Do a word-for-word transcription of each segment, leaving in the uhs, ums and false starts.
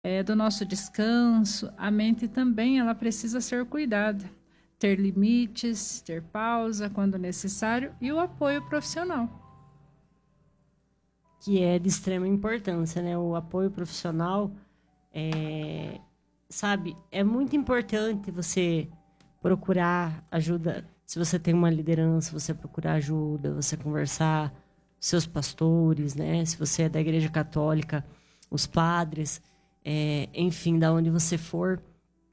é, do nosso descanso, a mente também ela precisa ser cuidada. Ter limites, ter pausa quando necessário e o apoio profissional. Que é de extrema importância, né? O apoio profissional, é, sabe, é muito importante você procurar ajuda. Se você tem uma liderança, você procurar ajuda, você conversar com seus pastores, né? Se você é da Igreja Católica, os padres, é, enfim, da onde você for.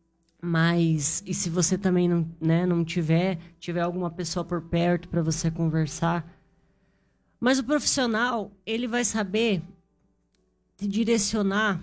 Mas, e se você também não, né, não tiver, tiver alguma pessoa por perto para você conversar. Mas o profissional, ele vai saber te direcionar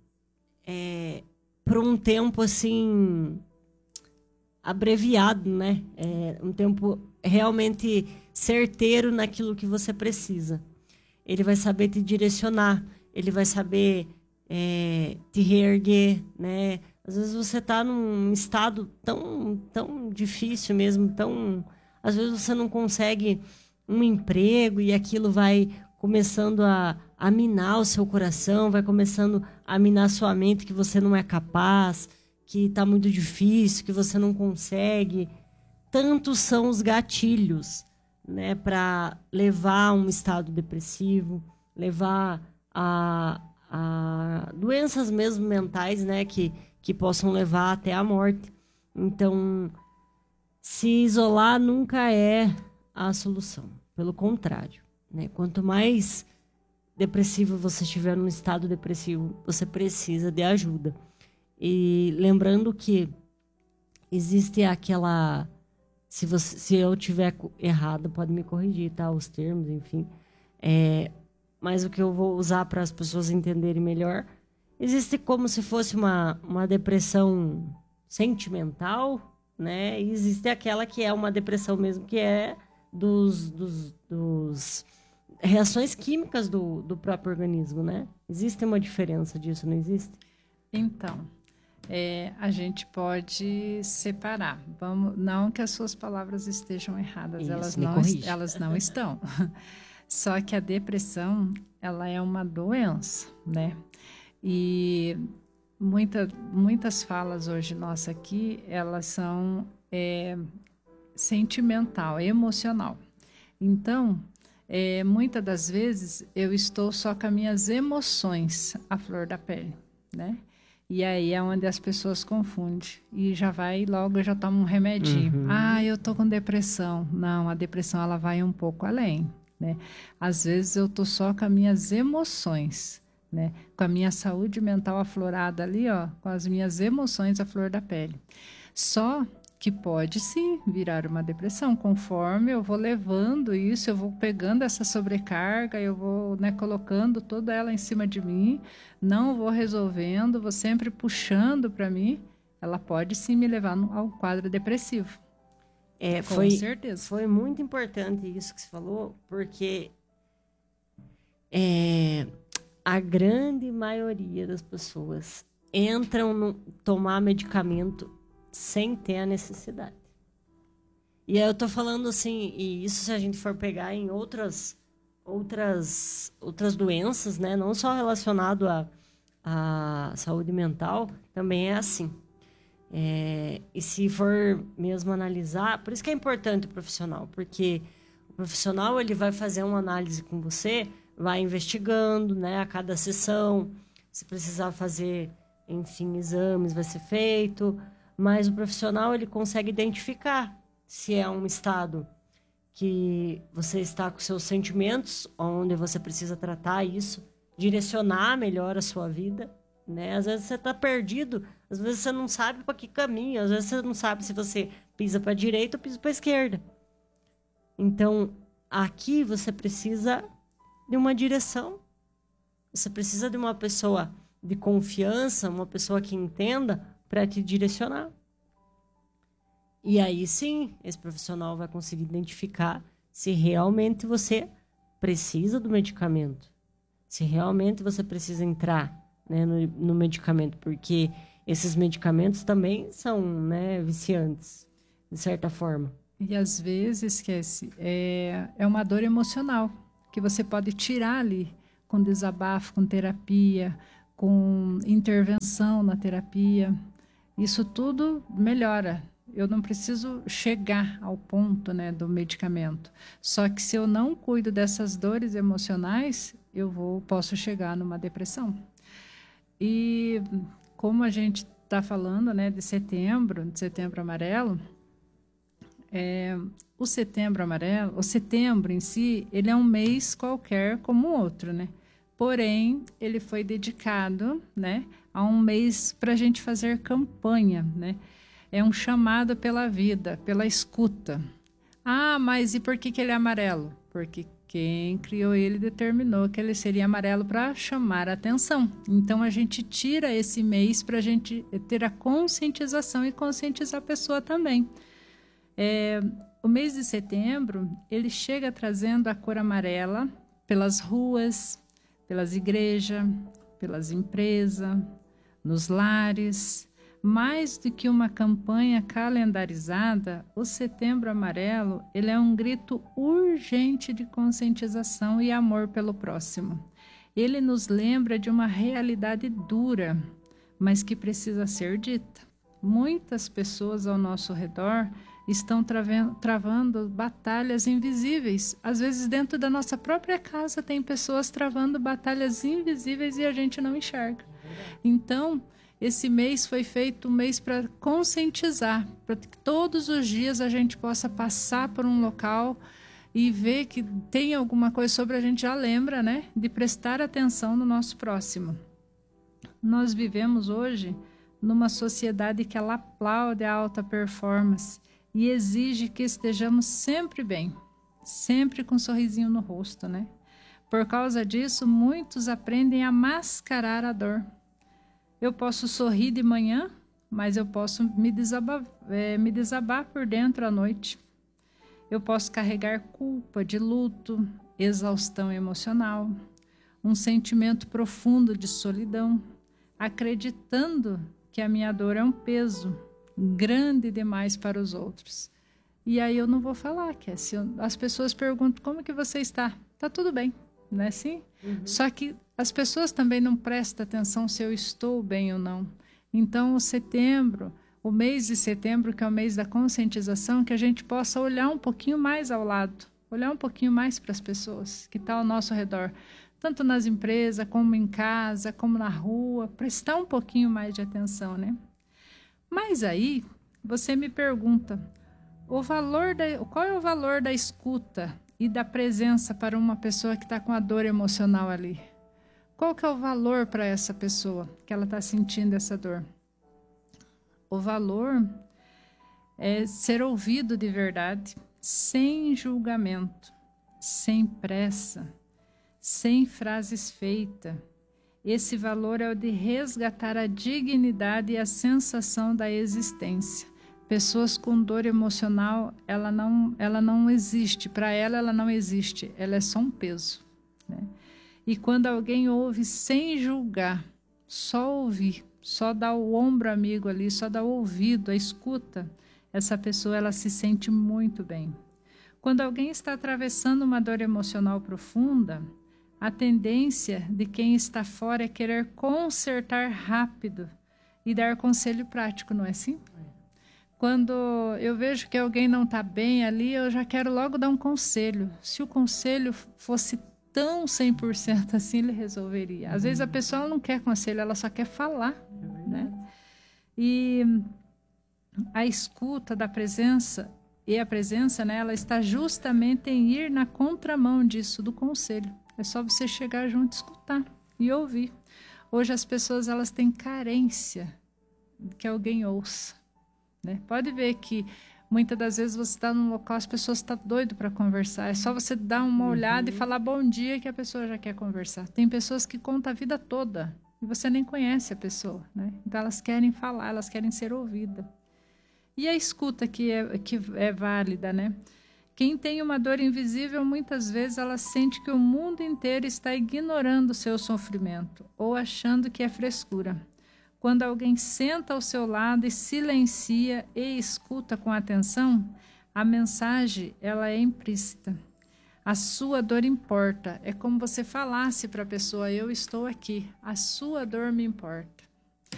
é, por um tempo, assim, abreviado, né? É, um tempo realmente certeiro naquilo que você precisa. Ele vai saber te direcionar, ele vai saber é, te reerguer, né? Às vezes você está num estado tão, tão difícil mesmo, tão... Às vezes você não consegue um emprego e aquilo vai começando a, a minar o seu coração, vai começando a minar a sua mente que você não é capaz, que está muito difícil, que você não consegue. Tantos são os gatilhos, né, para levar a um estado depressivo, levar a, a doenças mesmo mentais, né, que que possam levar até a morte. Então, se isolar nunca é a solução. Pelo contrário, né? Quanto mais depressivo você estiver num estado depressivo, você precisa de ajuda. E lembrando que existe aquela... Se, você, se eu tiver errado, pode me corrigir, tá? Os termos, enfim. É, mas o que eu vou usar para as pessoas entenderem melhor... Existe como se fosse uma, uma depressão sentimental, né? E existe aquela que é uma depressão mesmo, que é dos, dos, dos reações químicas do, do próprio organismo, né? Existe uma diferença disso, não existe? Então, é, a gente pode separar. Vamos, não que as suas palavras estejam erradas, Isso, elas me não, corrige. elas não estão. Só que a depressão, ela é uma doença, né? E muita, muitas falas hoje nossa aqui, elas são é, sentimental, emocional. Então, é, muitas das vezes eu estou só com as minhas emoções à flor da pele, né? E aí é onde as pessoas confundem e já vai logo já toma um remedinho. Uhum. Ah, eu tô com depressão. Não, a depressão ela vai um pouco além, né? Às vezes eu tô só com as minhas emoções, né? Com a minha saúde mental aflorada ali, ó, com as minhas emoções à flor da pele. Só que pode sim virar uma depressão, conforme eu vou levando isso, eu vou pegando essa sobrecarga, eu vou, né, colocando toda ela em cima de mim, não vou resolvendo, vou sempre puxando para mim, ela pode sim me levar ao quadro depressivo. É, Com foi, certeza. Foi muito importante isso que você falou, porque é, a grande maioria das pessoas entram no tomar medicamento sem ter a necessidade. E aí eu tô falando assim, e isso se a gente for pegar em outras outras outras doenças, né, não só relacionado à à saúde mental, também é assim. É, e se for mesmo analisar, por isso que é importante o profissional, porque o profissional ele vai fazer uma análise com você, vai investigando, né, a cada sessão, se precisar fazer, enfim, exames, vai ser feito, mas o profissional ele consegue identificar se é um estado que você está com seus sentimentos, onde você precisa tratar isso, direcionar melhor a sua vida, né? Às vezes você está perdido, às vezes você não sabe para que caminho, às vezes você não sabe se você pisa para a direita ou pisa para a esquerda. Então, aqui você precisa de uma direção, você precisa de uma pessoa de confiança, uma pessoa que entenda para te direcionar. E aí sim, esse profissional vai conseguir identificar se realmente você precisa do medicamento, se realmente você precisa entrar, né, no, no medicamento, porque esses medicamentos também são, né, viciantes, de certa forma. E às vezes, esquece, é, é uma dor emocional que você pode tirar ali com desabafo, com terapia, com intervenção na terapia. Isso tudo melhora. Eu não preciso chegar ao ponto, né, do medicamento. Só que se eu não cuido dessas dores emocionais, eu vou, posso chegar numa depressão. E como a gente está falando, né, de setembro, de setembro amarelo, é, o setembro amarelo, o setembro em si, ele é um mês qualquer como outro, né? Porém, ele foi dedicado, né, a um mês para a gente fazer campanha, né? É um chamado pela vida, pela escuta. Ah, mas e por que, que ele é amarelo? Porque quem criou ele determinou que ele seria amarelo para chamar a atenção. Então, a gente tira esse mês para a gente ter a conscientização e conscientizar a pessoa também. É, o mês de setembro, ele chega trazendo a cor amarela pelas ruas, pelas igrejas, pelas empresas, nos lares. Mais do que uma campanha calendarizada, o Setembro Amarelo ele é um grito urgente de conscientização e amor pelo próximo. Ele nos lembra de uma realidade dura, mas que precisa ser dita. Muitas pessoas ao nosso redor estão travando batalhas invisíveis. Às vezes, dentro da nossa própria casa, tem pessoas travando batalhas invisíveis e a gente não enxerga. Então, esse mês foi feito um mês para conscientizar, para que todos os dias a gente possa passar por um local e ver que tem alguma coisa sobre a gente já lembra, né? De prestar atenção no nosso próximo. Nós vivemos hoje numa sociedade que ela aplaude a alta performance e exige que estejamos sempre bem, sempre com um sorrisinho no rosto, né? Por causa disso, muitos aprendem a mascarar a dor. Eu posso sorrir de manhã, mas eu posso me desabar, é, me desabar por dentro à noite. Eu posso carregar culpa de luto, exaustão emocional, um sentimento profundo de solidão, acreditando que a minha dor é um peso grande demais para os outros. E aí eu não vou falar, Cassie. As pessoas perguntam, como que você está? Tá tudo bem, não é assim? Uhum. Só que as pessoas também não prestam atenção se eu estou bem ou não. Então, o setembro, o mês de setembro, que é o mês da conscientização, que a gente possa olhar um pouquinho mais ao lado, olhar um pouquinho mais para as pessoas que estão ao nosso redor, tanto nas empresas, como em casa, como na rua, prestar um pouquinho mais de atenção, né? Mas aí, você me pergunta, o valor da, qual é o valor da escuta e da presença para uma pessoa que está com a dor emocional ali? Qual que é o valor para essa pessoa que ela está sentindo essa dor? O valor é ser ouvido de verdade, sem julgamento, sem pressa, sem frases feitas. Esse valor é o de resgatar a dignidade e a sensação da existência. Pessoas com dor emocional, ela não, ela não existe. Para ela, ela não existe. Ela é só um peso, né? E quando alguém ouve sem julgar, só ouvir, só dar o ombro amigo ali, só dar o ouvido, a escuta, essa pessoa ela se sente muito bem. Quando alguém está atravessando uma dor emocional profunda, a tendência de quem está fora é querer consertar rápido e dar conselho prático, não é assim? Quando eu vejo que alguém não está bem ali, eu já quero logo dar um conselho. Se o conselho fosse tão cem por cento assim, ele resolveria. Às vezes a pessoa não quer conselho, ela só quer falar, né? E a escuta da presença e a presença, né, ela está justamente em ir na contramão disso, do conselho. É só você chegar junto, escutar e ouvir. Hoje as pessoas elas têm carência de que alguém ouça, né? Pode ver que muitas das vezes você está num local, as pessoas estão doidas para conversar. É só você dar uma uhum. olhada e falar bom dia que a pessoa já quer conversar. Tem pessoas que contam a vida toda e você nem conhece a pessoa, né? Então elas querem falar, elas querem ser ouvidas. E a escuta que é, que é válida, né? Quem tem uma dor invisível, muitas vezes ela sente que o mundo inteiro está ignorando o seu sofrimento ou achando que é frescura. Quando alguém senta ao seu lado e silencia e escuta com atenção, a mensagem ela é implícita. A sua dor importa. É como você falasse para a pessoa: eu estou aqui. A sua dor me importa.